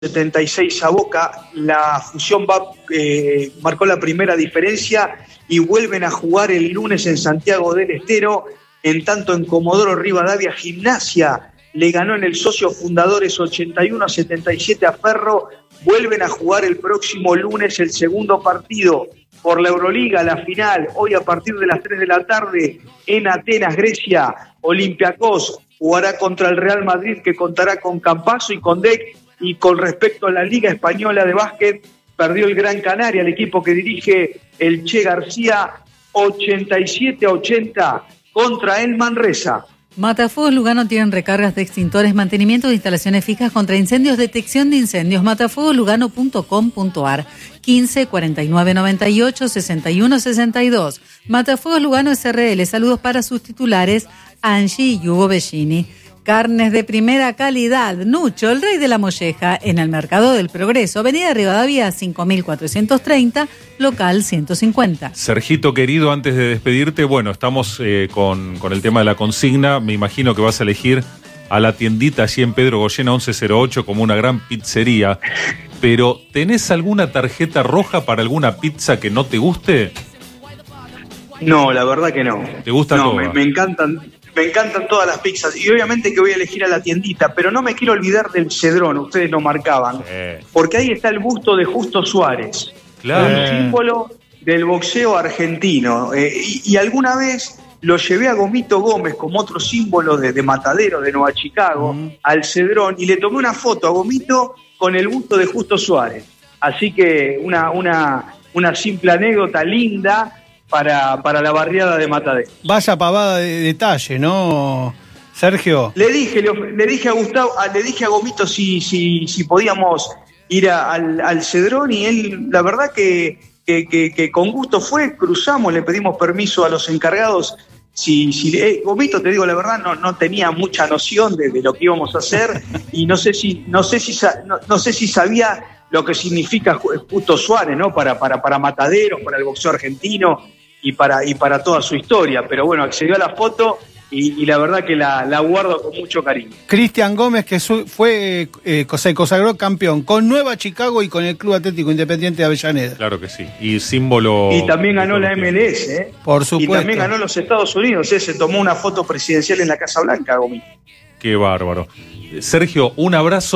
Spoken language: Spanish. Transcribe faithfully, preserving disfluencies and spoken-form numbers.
setenta y seis a Boca, la fusión va, eh, marcó la primera diferencia y vuelven a jugar el lunes en Santiago del Estero. En tanto, en Comodoro Rivadavia, Gimnasia le ganó en el Socio Fundadores ochenta y uno a setenta y siete a Ferro. Vuelven a jugar el próximo lunes el segundo partido por la Euroliga, la final, hoy a partir de las tres de la tarde en Atenas, Grecia. Olympiacos jugará contra el Real Madrid, que contará con Campazzo y con D E C. Y con respecto a la Liga Española de Básquet, perdió el Gran Canaria, el equipo que dirige el Che García, ochenta y siete a ochenta contra el Manresa. Matafuegos Lugano tienen recargas de extintores, mantenimiento de instalaciones fijas contra incendios, detección de incendios. matafuegos lugano punto com punto ar, quince cuarenta y nueve noventa y ocho sesenta y uno sesenta y dos. Matafuegos Lugano S R L. Saludos para sus titulares, Angie y Hugo Bellini. Carnes de primera calidad. Nucho, el rey de la molleja, en el Mercado del Progreso, Avenida Rivadavia cinco mil cuatrocientos treinta, local ciento cincuenta. Sergito querido, antes de despedirte, bueno, estamos eh, con, con el tema de la consigna. Me imagino que vas a elegir a la tiendita allí en Pedro Goyena once cero ocho como una gran pizzería. Pero, ¿tenés alguna tarjeta roja para alguna pizza que no te guste? No, la verdad que no. ¿Te gusta no, todo? Me, me encantan. Me encantan todas las pizzas y obviamente que voy a elegir a la tiendita, pero no me quiero olvidar del Cedrón, ustedes lo marcaban, sí. Porque ahí está el busto de Justo Suárez, claro. Un símbolo del boxeo argentino, eh, y, y alguna vez lo llevé a Gomito Gómez como otro símbolo de, de Matadero de Nueva Chicago, uh-huh. al Cedrón, y le tomé una foto a Gomito con el busto de Justo Suárez, así que una, una, una simple anécdota linda Para, para la barriada de Matadero. Vaya pavada de detalle, ¿no, Sergio? Le dije, le, le dije a Gustavo, a, le dije a Gomito si, si, si podíamos ir a, al, al Cedrón, y él, la verdad que, que, que, que con gusto fue, cruzamos, le pedimos permiso a los encargados. Si, si eh, Gomito, te digo la verdad, no, no tenía mucha noción de, de lo que íbamos a hacer, y no sé si, no sé si, no, no sé si sabía lo que significa Justo Suárez, ¿no? Para, para, para Mataderos, para el boxeo argentino. Y para, y para toda su historia, pero bueno, accedió a la foto y, y la verdad que la, la guardo con mucho cariño. Cristian Gómez, que su, fue, eh, se consagró campeón con Nueva Chicago y con el Club Atlético Independiente de Avellaneda. Claro que sí, y símbolo... Y también ganó la M L S, ¿eh? Por supuesto. Y también ganó los Estados Unidos, ¿eh? Se tomó una foto presidencial en la Casa Blanca, Gomi. Qué bárbaro. Sergio, un abrazo.